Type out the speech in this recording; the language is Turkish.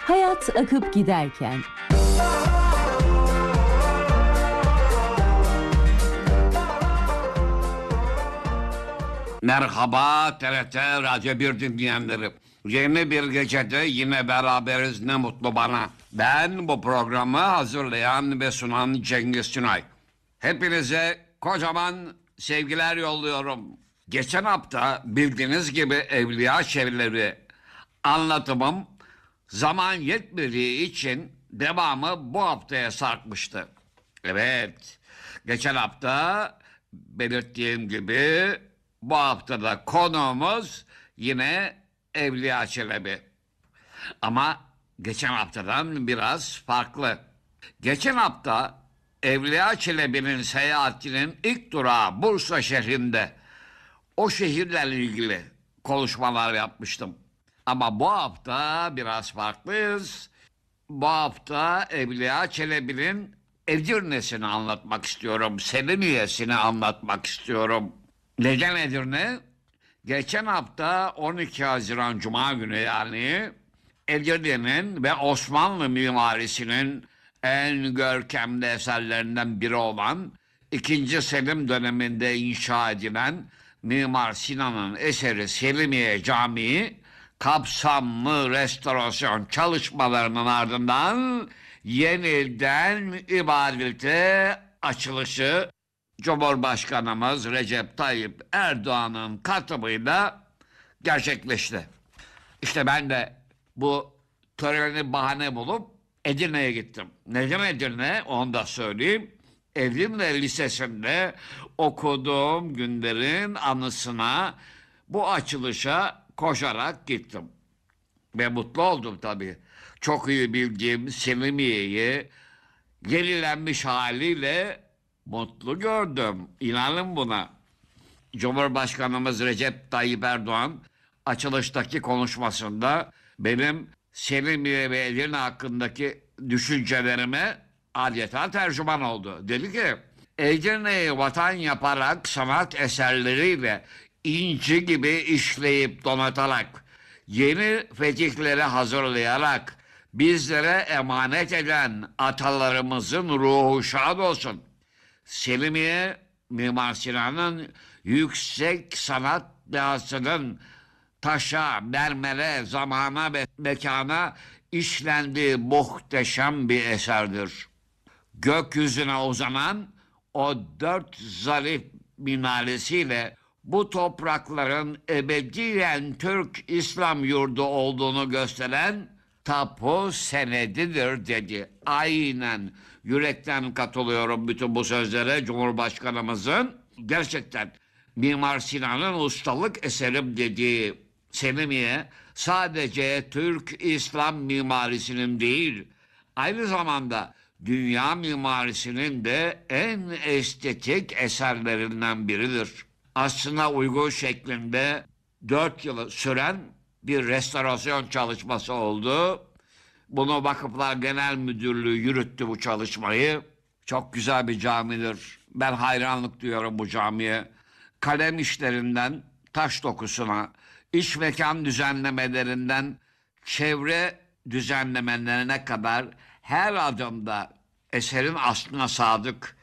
Hayat akıp giderken. Merhaba TRT Radyo 1 dinleyenleri. Yeni bir gecede yine beraberiz, ne mutlu bana. Ben bu programı hazırlayan ve sunan Cengiz Sunay. Hepinize kocaman sevgiler yolluyorum. Geçen hafta bildiğiniz gibi Evliya Çevreleri anlatımım zaman yetmediği için devamı bu haftaya sarkmıştı. Evet, geçen hafta belirttiğim gibi bu haftada konuğumuz yine Evliya Çelebi. Ama geçen haftadan biraz farklı. Geçen hafta Evliya Çelebi'nin seyahatinin ilk durağı Bursa şehrinde. O şehirlerle ilgili konuşmalar yapmıştım. Ama bu hafta biraz farklıyız. Bu hafta Evliya Çelebi'nin Edirne'sini anlatmak istiyorum. Selimiye'sini anlatmak istiyorum. Neden Edirne? Geçen hafta 12 Haziran Cuma günü yani Edirne'nin ve Osmanlı mimarisinin en görkemli eserlerinden biri olan 2. Selim döneminde inşa edilen Mimar Sinan'ın eseri Selimiye Camii kapsamlı restorasyon çalışmalarının ardından yeniden ibadete açılışı Cumhurbaşkanımız Recep Tayyip Erdoğan'ın katılımıyla gerçekleşti. İşte ben de bu töreni bahane bulup Edirne'ye gittim. Neden Edirne? Onu da söyleyeyim. Edirne Lisesi'nde okuduğum günlerin anısına bu açılışa koşarak gittim. Ve mutlu oldum tabii. Çok iyi bildiğim Selimiye'yi yenilenmiş haliyle mutlu gördüm. İnanın buna. Cumhurbaşkanımız Recep Tayyip Erdoğan açılıştaki konuşmasında benim Selimiye ve Edirne hakkındaki düşüncelerime adeta tercüman oldu. Dedi ki, Edirne'yi vatan yaparak sanat eserleriyle inci gibi işleyip donatarak, yeni fetihleri hazırlayarak bizlere emanet eden atalarımızın ruhu şad olsun. Selimiye, Mimar Sinan'ın yüksek sanat dehasının taşa, mermere, zamana ve mekana işlendiği muhteşem bir eserdir. Gökyüzüne uzanan o 4 zarif minaresiyle bu toprakların ebediyen Türk İslam yurdu olduğunu gösteren tapu senedidir dedi. Aynen, yürekten katılıyorum bütün bu sözlere Cumhurbaşkanımızın. Gerçekten Mimar Sinan'ın ustalık eserim dediği Selimiye sadece Türk İslam mimarisinin değil, aynı zamanda dünya mimarisinin de en estetik eserlerinden biridir. Aslına uygun şeklinde 4 yıl süren bir restorasyon çalışması oldu. Bunu Vakıflar Genel Müdürlüğü yürüttü bu çalışmayı. Çok güzel bir camidir. Ben hayranlık duyuyorum bu camiye. Kalem işlerinden taş dokusuna, iç mekan düzenlemelerinden çevre düzenlemelerine kadar her adımda eserin aslına sadık,